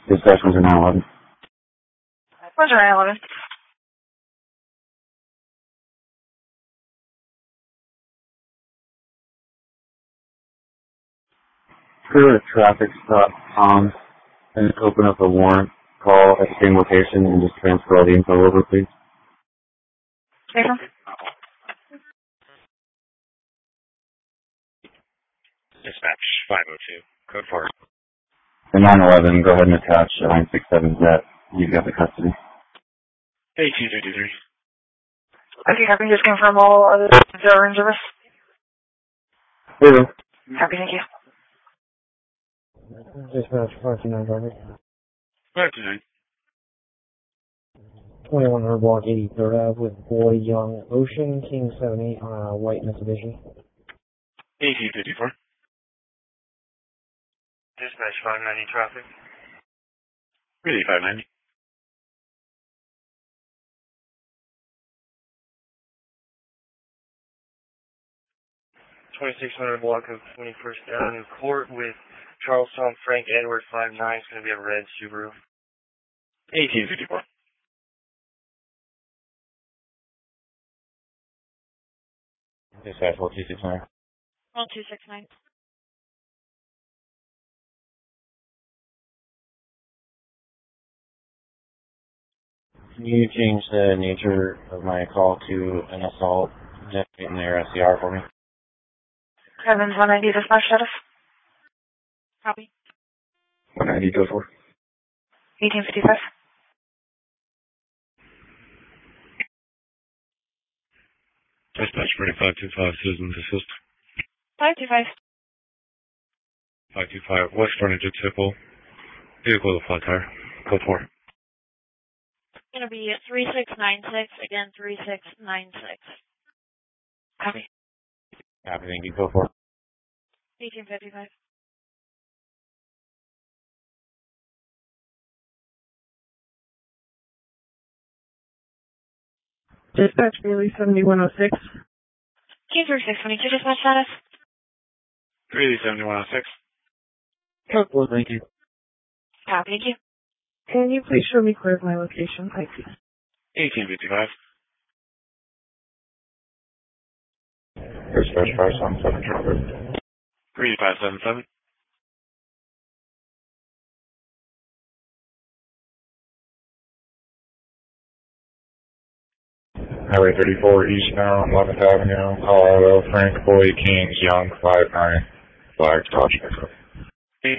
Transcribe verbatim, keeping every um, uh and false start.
Dispatch was nine eleven. Where's nine eleven? Clear a traffic stop, Tom, and just open up a warrant call at the same location and just transfer all the info over, please. April? Dispatch five oh two, code four. The nine eleven, go ahead and attach nine six seven Z. You've got the custody. eighteen fifty-three. Okay, copy. Just confirm all other are in service. Hello. Copy, thank you. Dispatch five two nine traffic. five two nine. twenty-one hundred block eighty-third Ave with Boy Young Ocean, King seven eight on a white Mitsubishi. eighteen fifty-four. Dispatch five ninety traffic. Really five ninety. twenty-six hundred block of twenty-first Avenue Court with Charlestown Frank Edward five nine. It's going to be a red Subaru. eighteen fifty-four. Dispatch one two six nine. one two six nine. Can you change the nature of my call to an assault in their S C R for me? Evans one ninety dispatch status. Copy. one ninety, go for. eighteen fifty-five. Dispatch for five two five, Citizens Assist. five two five. five two five, West Furniture Tipple. Vehicle with flat tire. Code four. It's going to be three six nine six, again three six nine six. Copy. Copy, thank you, go for. eighteen fifty-five. Dispatch Bailey seventy-one oh six. King three six twenty-two dispatch status. three seventy-one oh six. Code four, thank you. Copy, thank you. Can you please show me clear of my location? Thank you. eighteen fifty-five. Dispatch five seven seven traffic. three five seven seven. Highway thirty-four eastbound, eleventh Avenue, Colorado, Frank Boy Kings, Young, five nine, flag, Dodge,